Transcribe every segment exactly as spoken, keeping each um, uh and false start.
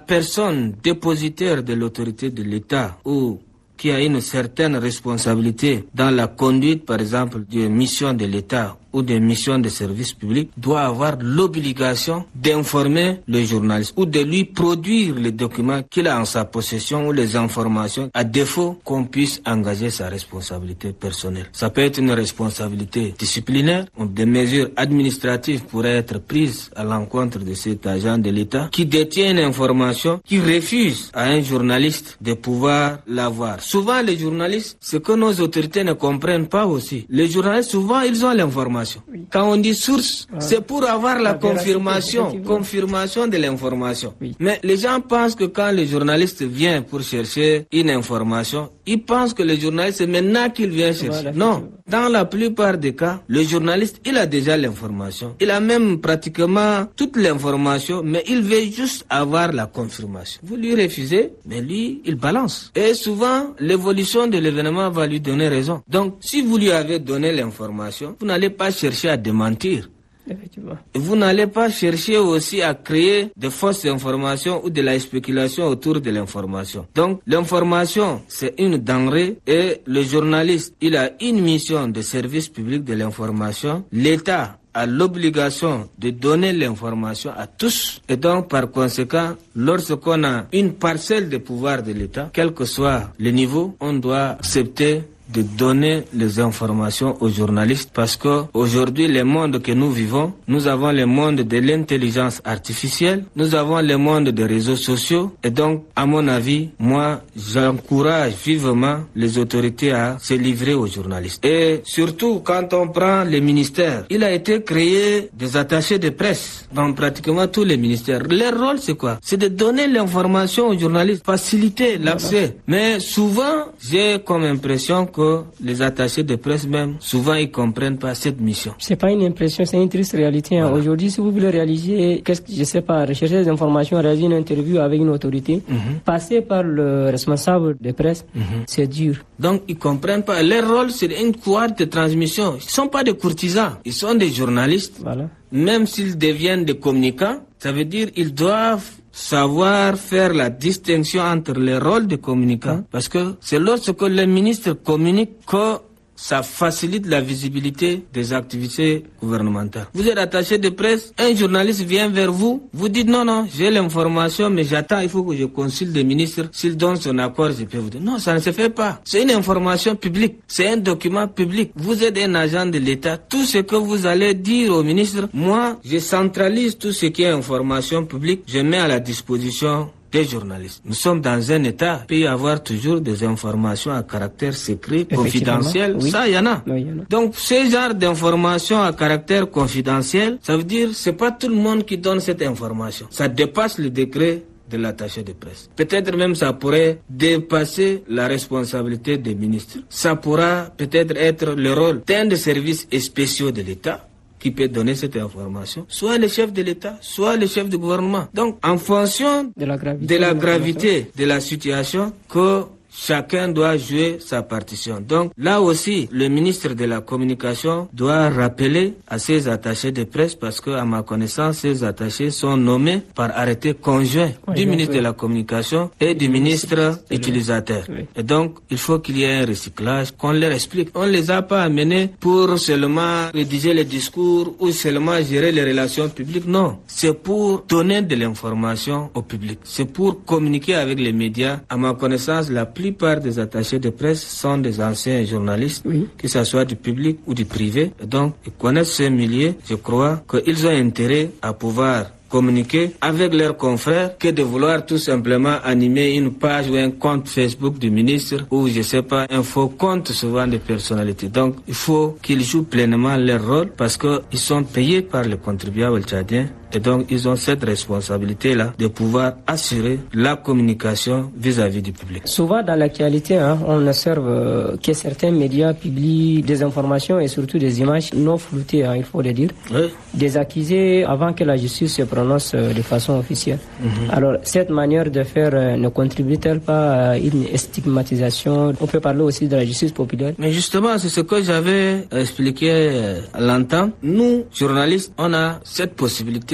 personne dépositaire de l'autorité de l'État ou qui a une certaine responsabilité dans la conduite, par exemple, des missions de l'État ou des missions de service public, doit avoir l'obligation d'informer le journaliste ou de lui produire les documents qu'il a en sa possession ou les informations, à défaut qu'on puisse engager sa responsabilité personnelle. Ça peut être une responsabilité disciplinaire, ou des mesures administratives pourraient être prises à l'encontre de cet agent de l'État qui détient une information, qui refuse à un journaliste de pouvoir l'avoir. Souvent, les journalistes, ce que nos autorités ne comprennent pas aussi, les journalistes, souvent, ils ont l'information. Oui. Quand on dit source, ah. c'est pour avoir la, la confirmation, confirmation de l'information. Oui. Mais les gens pensent que quand le journaliste vient pour chercher une information, ils pensent que le journaliste, c'est maintenant qu'il vient chercher. Voilà, non, dans la plupart des cas, le journaliste, il a déjà l'information. Il a même pratiquement toute l'information, mais il veut juste avoir la confirmation. Vous lui refusez, mais lui, il balance. Et souvent, l'évolution de l'événement va lui donner raison. Donc, si vous lui avez donné l'information, vous n'allez pas chercher à démentir. Effectivement. Et vous n'allez pas chercher aussi à créer de fausses informations ou de la spéculation autour de l'information. Donc, l'information, c'est une denrée et le journaliste, il a une mission de service public de l'information. L'État a l'obligation de donner l'information à tous. Et donc, par conséquent, lorsqu'on a une parcelle de pouvoir de l'État, quel que soit le niveau, on doit accepter de donner les informations aux journalistes parce que aujourd'hui, le monde que nous vivons, nous avons le monde de l'intelligence artificielle, nous avons le monde des réseaux sociaux et donc, à mon avis, moi, j'encourage vivement les autorités à se livrer aux journalistes. Et surtout, quand on prend les ministères, il a été créé des attachés de presse dans pratiquement tous les ministères. Leur rôle, c'est quoi? C'est de donner l'information aux journalistes, faciliter l'accès. Mais souvent, j'ai comme impression que les attachés de presse même, souvent ils comprennent pas cette mission. C'est pas une impression, c'est une triste réalité. Hein. Voilà. Aujourd'hui, si vous voulez réaliser, qu'est-ce que je sais pas, rechercher des informations, réaliser une interview avec une autorité, mm-hmm. passer par le responsable de presse, mm-hmm. c'est dur. Donc ils comprennent pas. Leur rôle, c'est une couloir de transmission. Ils sont pas des courtisans, ils sont des journalistes. Voilà. Même s'ils deviennent des communicants, ça veut dire ils doivent savoir faire la distinction entre les rôles de communicants, parce que c'est lorsque le ministre communique que ça facilite la visibilité des activités gouvernementales. Vous êtes attaché de presse, un journaliste vient vers vous, vous dites non, non, j'ai l'information, mais j'attends, il faut que je consulte le ministre, s'il donne son accord, je peux vous dire. Non, ça ne se fait pas. C'est une information publique, c'est un document public. Vous êtes un agent de l'État, tout ce que vous allez dire au ministre, moi, je centralise tout ce qui est information publique, je mets à la disposition des journalistes. Nous sommes dans un État, il peut y avoir toujours des informations à caractère secret, confidentiel, oui. Ça, il y en a. Oui, y en a. Donc, ce genre d'informations à caractère confidentiel, ça veut dire c'est pas tout le monde qui donne cette information. Ça dépasse le décret de l'attaché de presse. Peut-être même ça pourrait dépasser la responsabilité des ministres. Ça pourra peut-être être le rôle d'un des services spéciaux de l'État qui peut donner cette information, soit le chef de l'État, soit le chef du gouvernement. Donc, en fonction de la gravité de la, gravité de la situation, que chacun doit jouer sa partition. Donc, là aussi, le ministre de la Communication doit rappeler à ses attachés de presse, parce que, à ma connaissance, ces attachés sont nommés par arrêté conjoint oui, du ministre oui. de la Communication et du ministre oui. utilisateur. Oui. Et donc, il faut qu'il y ait un recyclage, qu'on leur explique. On ne les a pas amenés pour seulement rédiger les discours ou seulement gérer les relations publiques. Non, c'est pour donner de l'information au public. C'est pour communiquer avec les médias. À ma connaissance, la plus La plupart des attachés de presse sont des anciens journalistes, oui. que ce soit du public ou du privé. Et donc, ils connaissent ce milieu. Je crois qu'ils ont intérêt à pouvoir communiquer avec leurs confrères que de vouloir tout simplement animer une page ou un compte Facebook du ministre ou, je sais pas, un faux compte souvent de personnalités. Donc, il faut qu'ils jouent pleinement leur rôle parce qu'ils sont payés par les contribuables tchadiens. Et donc, ils ont cette responsabilité-là de pouvoir assurer la communication vis-à-vis du public. Souvent, dans l'actualité, hein, on observe euh, que certains médias publient des informations et surtout des images non floutées, hein, il faut le dire, oui. des accusés avant que la justice se prononce euh, de façon officielle. Mm-hmm. Alors, cette manière de faire euh, ne contribue-t-elle pas à une stigmatisation? On peut parler aussi de la justice populaire. Mais justement, c'est ce que j'avais expliqué euh, à l'entente. Nous, journalistes, on a cette possibilité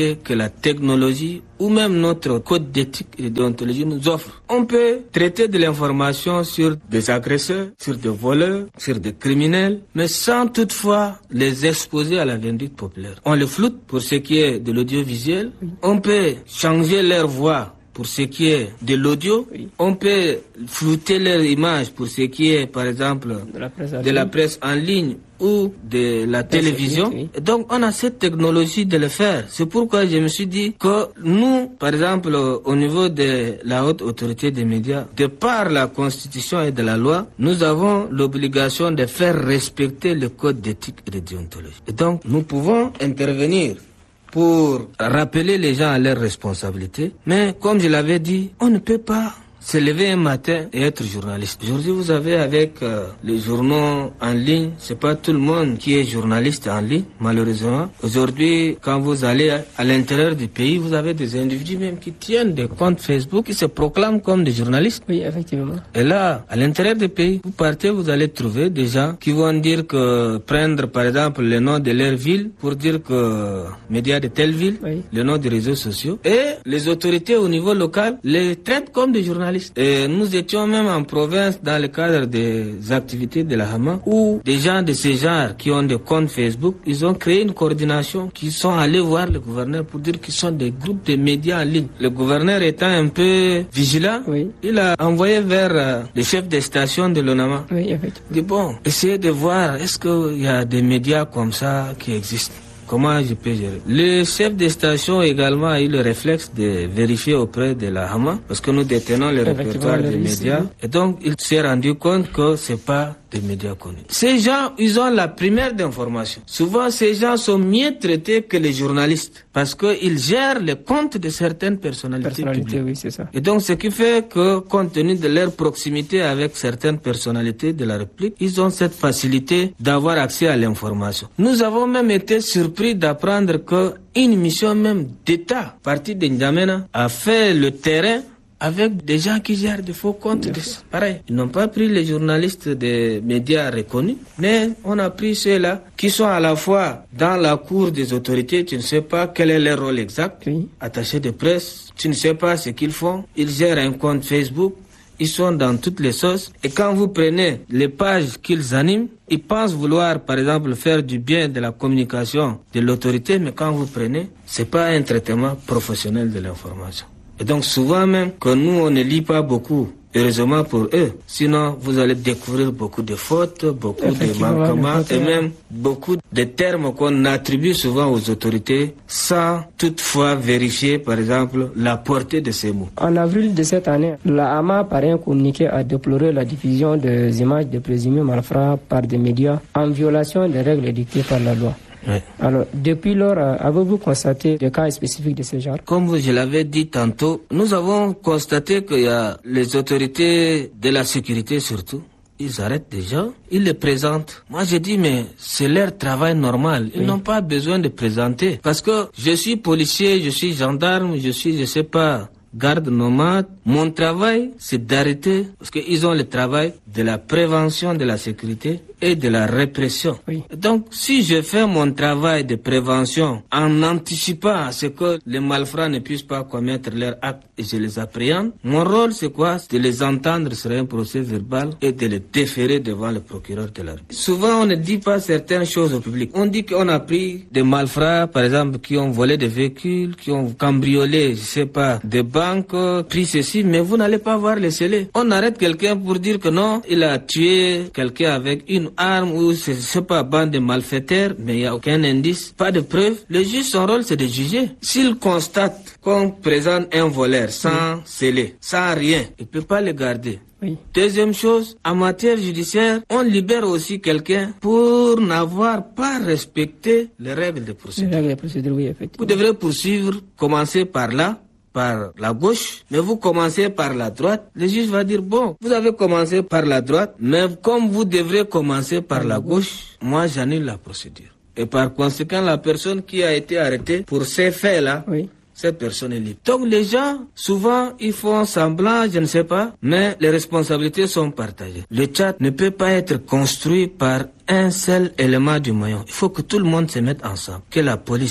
possibilités que la technologie ou même notre code d'éthique et de déontologie nous offre. On peut traiter de l'information sur des agresseurs, sur des voleurs, sur des criminels, mais sans toutefois les exposer à la vindicte populaire. On les floute pour ce qui est de l'audiovisuel. On peut changer leur voix pour ce qui est de l'audio. Oui. On peut flouter leur image pour ce qui est, par exemple, de la presse, de la presse en ligne ou de la télévision. Oui. Donc, on a cette technologie de le faire. C'est pourquoi je me suis dit que nous, par exemple, au niveau de la haute autorité des médias, de par la Constitution et de la loi, nous avons l'obligation de faire respecter le code d'éthique et de déontologie. Et donc, nous pouvons intervenir pour rappeler les gens à leurs responsabilités. Mais comme je l'avais dit, on ne peut pas se lever un matin et être journaliste. Aujourd'hui, vous avez avec euh, les journaux en ligne, c'est pas tout le monde qui est journaliste en ligne, malheureusement. Aujourd'hui, quand vous allez à, à l'intérieur du pays, vous avez des individus même qui tiennent des comptes Facebook, qui se proclament comme des journalistes. Oui, effectivement. Et là, à l'intérieur du pays, vous partez, vous allez trouver des gens qui vont dire que, prendre par exemple le nom de leur ville pour dire que médias de telle ville, oui. Le nom des réseaux sociaux. Et les autorités au niveau local les traitent comme des journalistes. Et nous étions même en province dans le cadre des activités de la Hama où des gens de ce genre qui ont des comptes Facebook, ils ont créé une coordination qui sont allés voir le gouverneur pour dire qu'ils sont des groupes de médias en ligne. Le gouverneur étant un peu vigilant, oui. Il a envoyé vers euh, les chefs des stations de l'ONAMA. Oui, effectivement. Il dit bon, essayez de voir est-ce qu'il y a des médias comme ça qui existent. Comment je peux gérer? Le chef de station également a eu le réflexe de vérifier auprès de la Hama, parce que nous détenons le répertoire des médias. Et donc, il s'est rendu compte que c'est pas des médias connus. Ces gens, ils ont la primaire d'information. Souvent, ces gens sont mieux traités que les journalistes, parce qu'ils gèrent les comptes de certaines personnalités Personnalité, publiques. Oui, c'est ça. Et donc, ce qui fait que, compte tenu de leur proximité avec certaines personnalités de la République, ils ont cette facilité d'avoir accès à l'information. Nous avons même été surpris d'apprendre que une mission même d'État, partie de N'Djamena, a fait le terrain avec des gens qui gèrent des faux comptes. De... Pareil, ils n'ont pas pris les journalistes des médias reconnus, mais on a pris ceux-là qui sont à la fois dans la cour des autorités, tu ne sais pas quel est leur rôle exact, oui. Attachés de presse, tu ne sais pas ce qu'ils font, ils gèrent un compte Facebook, ils sont dans toutes les sauces, et quand vous prenez les pages qu'ils animent, ils pensent vouloir, par exemple, faire du bien de la communication de l'autorité, mais quand vous prenez, c'est pas un traitement professionnel de l'information. Et donc souvent même que nous on ne lit pas beaucoup, heureusement pour eux. Sinon vous allez découvrir beaucoup de fautes, beaucoup de manquements et même beaucoup de termes qu'on attribue souvent aux autorités sans toutefois vérifier par exemple la portée de ces mots. En avril de cette année, la Hama par un communiqué a déploré la diffusion des images de présumés malfrats par des médias en violation des règles dictées par la loi. Oui. Alors, depuis lors, avez-vous constaté des cas spécifiques de ce genre? Comme je l'avais dit tantôt, nous avons constaté qu'il y a les autorités de la sécurité surtout, ils arrêtent des gens, ils les présentent. Moi, je dis, mais c'est leur travail normal. Ils oui. n'ont pas besoin de présenter. Parce que je suis policier, je suis gendarme, je suis, je sais pas, garde nomade. Mon travail, c'est d'arrêter, parce qu'ils ont le travail de la prévention de la sécurité et de la répression. Oui. Donc, si je fais mon travail de prévention en anticipant à ce que les malfrats ne puissent pas commettre leurs actes et je les appréhende, mon rôle c'est quoi? C'est de les entendre sur un procès verbal et de les déférer devant le procureur de la République. Souvent, on ne dit pas certaines choses au public. On dit qu'on a pris des malfrats, par exemple, qui ont volé des véhicules, qui ont cambriolé, je sais pas, des banques, pris ceci, mais vous n'allez pas voir les scellés. On arrête quelqu'un pour dire que non, il a tué quelqu'un avec une arme ou c'est, c'est pas bande de malfaiteurs, mais il n'y a aucun indice, pas de preuve. Le juge, son rôle, c'est de juger. S'il constate qu'on présente un voleur sans oui. scellé, sans rien, il ne peut pas le garder. Oui. Deuxième chose, en matière judiciaire, on libère aussi quelqu'un pour n'avoir pas respecté les règles de procédure. Les règles de procédure, oui, effectivement. Vous devrez poursuivre, commencer par là, par la gauche, mais vous commencez par la droite, le juge va dire, bon, vous avez commencé par la droite, mais comme vous devrez commencer par la gauche, moi j'annule la procédure. Et par conséquent, la personne qui a été arrêtée pour ces faits-là, oui. cette personne est libre. Donc les gens, souvent, ils font semblant, je ne sais pas, mais les responsabilités sont partagées. Le Tchad ne peut pas être construit par un seul élément du maillon. Il faut que tout le monde se mette ensemble. Que la police,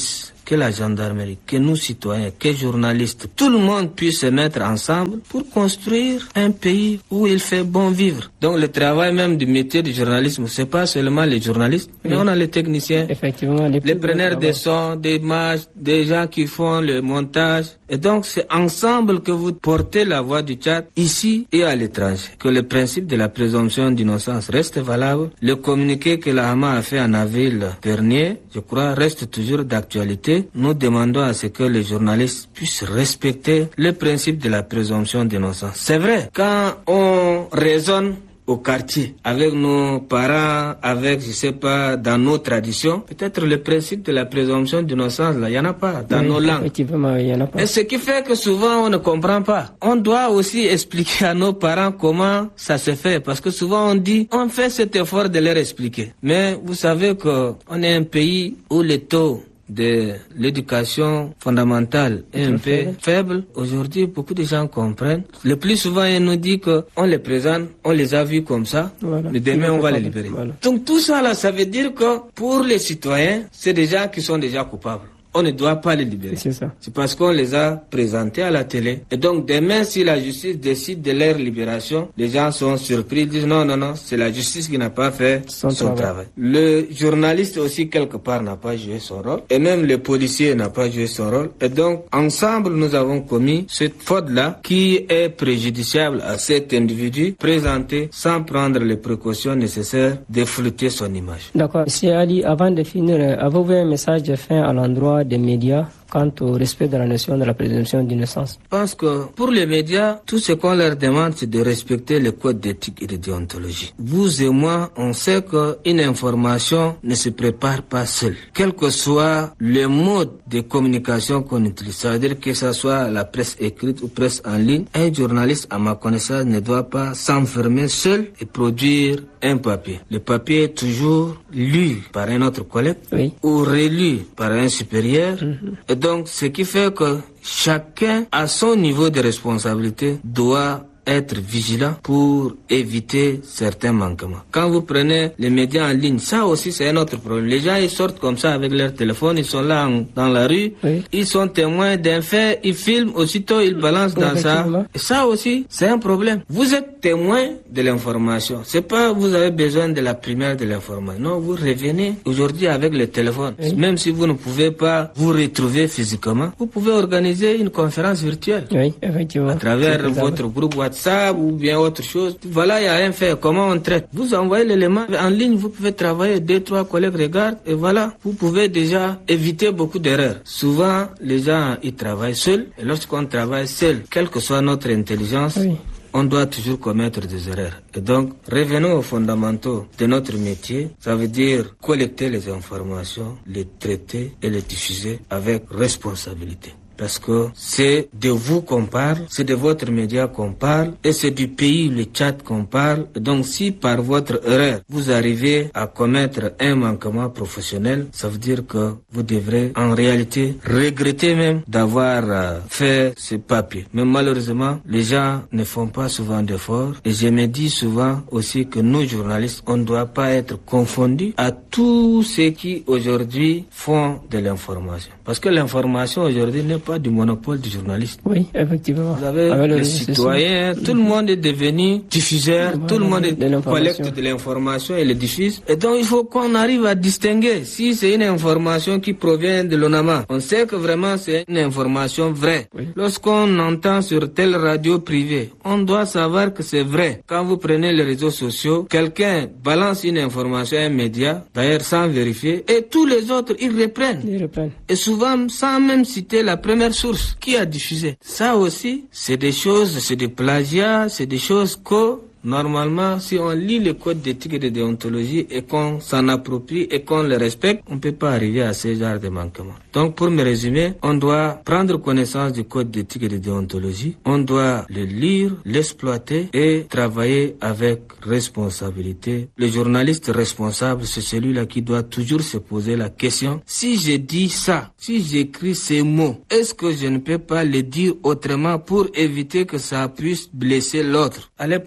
que la gendarmerie, que nous citoyens, que journalistes, tout le monde puisse se mettre ensemble pour construire un pays où il fait bon vivre. Donc le travail même du métier du journalisme, c'est pas seulement les journalistes, oui. mais on a les techniciens, effectivement, les, les preneurs de sons, des images, des gens qui font le montage. Et donc c'est ensemble que vous portez la voix du Tchad ici et à l'étranger. Que le principe de la présomption d'innocence reste valable. Le communiqué que la Hama a fait en avril dernier, je crois, reste toujours d'actualité. Nous demandons à ce que les journalistes puissent respecter le principe de la présomption d'innocence. C'est vrai, quand on raisonne au quartier, avec nos parents, avec, je sais pas, dans nos traditions, peut-être le principe de la présomption d'innocence, là, il n'y en a pas dans oui, nos langues. Effectivement, il y en a pas. Et ce qui fait que souvent, on ne comprend pas. On doit aussi expliquer à nos parents comment ça se fait, parce que souvent, on dit, on fait cet effort de leur expliquer. Mais vous savez que on est un pays où les taux de l'éducation fondamentale est un peu faible. Aujourd'hui, beaucoup de gens comprennent. Le plus souvent, ils nous disent qu'on les présente, on les a vus comme ça, voilà. mais demain, on va les libérer. Voilà. Donc tout ça, là, ça veut dire que pour les citoyens, c'est des gens qui sont déjà coupables. On ne doit pas les libérer. C'est ça. C'est parce qu'on les a présentés à la télé. Et donc, demain, si la justice décide de leur libération, les gens sont surpris, ils disent non, non, non, c'est la justice qui n'a pas fait son, son travail. travail. Le journaliste aussi, quelque part, n'a pas joué son rôle. Et même le policier n'a pas joué son rôle. Et donc, ensemble, nous avons commis cette faute-là qui est préjudiciable à cet individu présenté sans prendre les précautions nécessaires de flouter son image. D'accord. Monsieur Ali, avant de finir, avez-vous un message de fin à l'endroit des médias quant au respect de la notion de la présomption d'innocence? Je pense que pour les médias, tout ce qu'on leur demande, c'est de respecter le code d'éthique et de déontologie. Vous et moi, on sait qu'une information ne se prépare pas seule. Quel que soit le mode de communication qu'on utilise, ça veut dire que ce soit la presse écrite ou presse en ligne, un journaliste, à ma connaissance, ne doit pas s'enfermer seul et produire un papier. Le papier est toujours lu par un autre collègue oui. ou relu par un supérieur. Mm-hmm. Et donc, ce qui fait que chacun, à son niveau de responsabilité, doit être vigilant pour éviter certains manquements. Quand vous prenez les médias en ligne, ça aussi c'est un autre problème. Les gens ils sortent comme ça avec leur téléphone, ils sont là en, dans la rue, oui. ils sont témoins d'un fait, ils filment, aussitôt ils balancent dans ça. Et ça aussi c'est un problème. Vous êtes témoin de l'information. C'est pas vous avez besoin de la primaire de l'information. Non, vous revenez aujourd'hui avec le téléphone. Oui. Même si vous ne pouvez pas vous retrouver physiquement, vous pouvez organiser une conférence virtuelle. Oui, effectivement. À travers votre groupe WhatsApp ou bien autre chose. Voilà, il n'y a rien fait. Comment on traite? Vous envoyez l'élément en ligne, vous pouvez travailler, deux, trois collègues regardent et voilà, vous pouvez déjà éviter beaucoup d'erreurs. Souvent, les gens, ils travaillent seuls et lorsqu'on travaille seul, quelle que soit notre intelligence, oui. on doit toujours commettre des erreurs. Et donc, revenons aux fondamentaux de notre métier. Ça veut dire collecter les informations, les traiter et les diffuser avec responsabilité. Parce que c'est de vous qu'on parle, c'est de votre média qu'on parle, et c'est du pays, le Tchad, qu'on parle. Donc si par votre erreur, vous arrivez à commettre un manquement professionnel, ça veut dire que vous devrez en réalité regretter même d'avoir euh, fait ce papier. Mais malheureusement, les gens ne font pas souvent d'efforts. Et je me dis souvent aussi que nous, journalistes, on ne doit pas être confondus à tous ceux qui aujourd'hui font de l'information. Parce que l'information aujourd'hui n'est pas du monopole du journaliste. Oui, effectivement. Vous avez Avec les le citoyens, tout le monde est devenu diffuseur, voilà, tout le monde est collecte de l'information et le diffuse. Et donc il faut qu'on arrive à distinguer si c'est une information qui provient de l'ONAMA. On sait que vraiment c'est une information vraie. Oui. Lorsqu'on entend sur telle radio privée, on doit savoir que c'est vrai. Quand vous prenez les réseaux sociaux, quelqu'un balance une information à un média, d'ailleurs sans vérifier, et tous les autres, ils reprennent. Ils reprennent. Et souvent, sans même citer la première source qui a diffusé. Ça aussi, c'est des choses, c'est des plagiats, c'est des choses que normalement, si on lit le code d'éthique et de déontologie et qu'on s'en approprie et qu'on le respecte, on ne peut pas arriver à ce genre de manquements. Donc, pour me résumer, on doit prendre connaissance du code d'éthique et de déontologie, on doit le lire, l'exploiter et travailler avec responsabilité. Le journaliste responsable, c'est celui-là qui doit toujours se poser la question, si je dis ça, si j'écris ces mots, est-ce que je ne peux pas les dire autrement pour éviter que ça puisse blesser l'autre? À l'époque, quand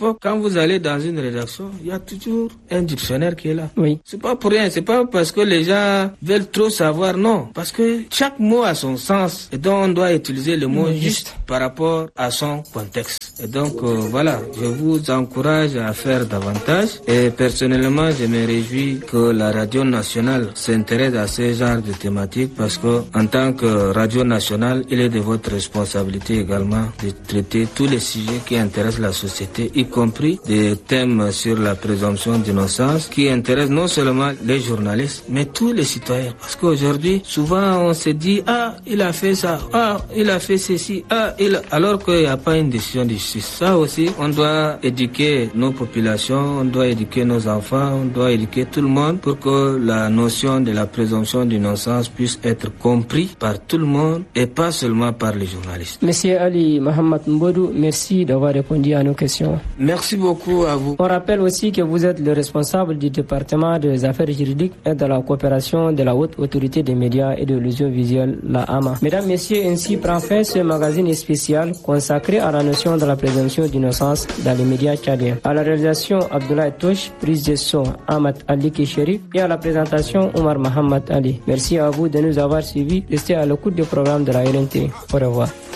vous allez dans une rédaction, il y a toujours un dictionnaire qui est là. Oui. C'est pas pour rien, c'est pas parce que les gens veulent trop savoir, non. Parce que chaque mot a son sens et donc on doit utiliser le mot juste, juste par rapport à son contexte. Et donc euh, voilà, je vous encourage à faire davantage et personnellement je me réjouis que la radio nationale s'intéresse à ce genre de thématiques parce que en tant que radio nationale, il est de votre responsabilité également de traiter tous les sujets qui intéressent la société, y compris des thèmes sur la présomption d'innocence qui intéressent non seulement les journalistes mais tous les citoyens. Parce qu'aujourd'hui, souvent on se dit ah il a fait ça, ah il a fait ceci, ah il a... alors qu'il n'y a pas une décision de justice. Ça aussi, on doit éduquer nos populations, on doit éduquer nos enfants, on doit éduquer tout le monde pour que la notion de la présomption d'innocence puisse être comprise par tout le monde et pas seulement par les journalistes. Monsieur Ali Mohamed Mbodou, merci d'avoir répondu à nos questions. Merci beaucoup à vous. On rappelle aussi que vous êtes le responsable du département des affaires juridiques et de la coopération de la Haute Autorité des médias et de l'audiovisuel, la A M A. Mesdames, Messieurs, ainsi prend fin ce magazine spécial consacré à la notion de la présomption d'innocence dans les médias tchadiens. À la réalisation, Abdoulaye Touche, prise de son, Ahmad Ali Kisheri et à la présentation, Omar Mohamed Ali. Merci à vous de nous avoir suivis. Restez à l'écoute du programme de la R N T. Au revoir.